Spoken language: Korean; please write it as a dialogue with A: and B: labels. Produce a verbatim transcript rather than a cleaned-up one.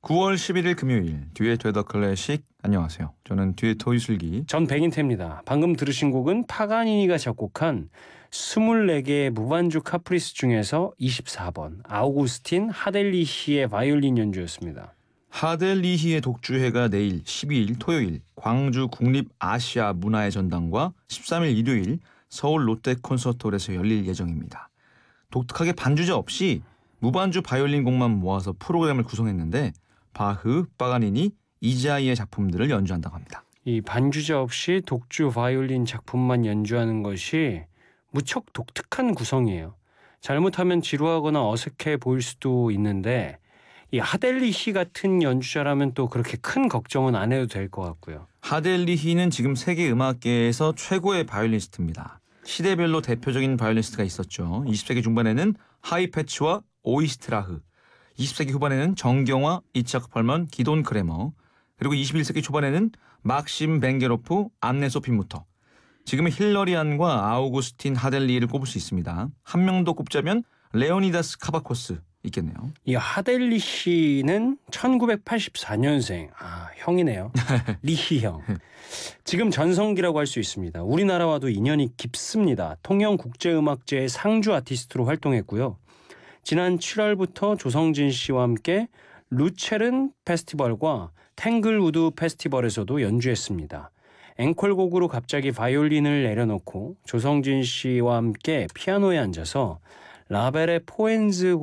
A: 구월 십일일 금요일 듀엣 웨더 클래식. 안녕하세요. 저는 듀엣 호유슬기.
B: 전 백인태입니다. 방금 들으신 곡은 파가니니가 작곡한 스물네 개의 무반주 카프리스 중에서 이십사 번 아우구스틴 하델리히의 바이올린 연주였습니다.
A: 하델리히의 독주회가 내일 십이일 토요일 광주 국립아시아 문화의 전당과 십삼일 일요일 서울 롯데 콘서트홀에서 열릴 예정입니다. 독특하게 반주자 없이 무반주 바이올린 곡만 모아서 프로그램을 구성했는데 바흐, 파가니니, 이자이의 작품들을 연주한다고 합니다.
B: 이 반주자 없이 독주 바이올린 작품만 연주하는 것이 무척 독특한 구성이에요. 잘못하면 지루하거나 어색해 보일 수도 있는데 이 하델리히 같은 연주자라면 또 그렇게 큰 걱정은 안 해도 될 것 같고요.
A: 하델리히는 지금 세계 음악계에서 최고의 바이올리니스트입니다. 시대별로 대표적인 바이올리니스트가 있었죠. 이십 세기 중반에는 하이패치와 오이스트라흐, 이십 세기 후반에는 정경화, 이차크 펄먼, 기돈 크레머, 그리고 이십일 세기 초반에는 막심 벤게로프, 안네 소피 무터, 지금은 힐러리안과 아우구스틴 하델리히를 꼽을 수 있습니다. 한 명 더 꼽자면 레오니다스 카바코스 있겠네요.
B: 이 하델리히는 천구백팔십사 년생, 아 형이네요. 리히 형. 지금 전성기라고 할 수 있습니다. 우리나라와도 인연이 깊습니다. 통영국제음악제의 상주 아티스트로 활동했고요. 지난 칠월부터 조성진 씨와 함께 루체른 페스티벌과 탱글우드 페스티벌에서도 연주했습니다. 앵콜곡으로 갑자기 바이올린을 내려놓고 조성진 씨와 함께 피아노에 앉아서 라벨의 포엔즈